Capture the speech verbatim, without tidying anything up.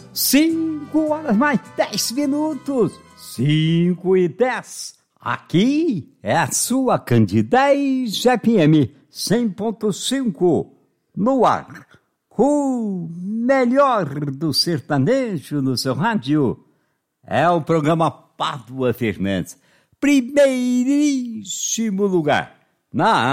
Cinco horas mais dez minutos. Cinco e dez. Aqui é a sua Candidez F M cem ponto cinco. No ar. O melhor do sertanejo no seu rádio. É o programa Pádua Fernandes. Primeiríssimo lugar. Na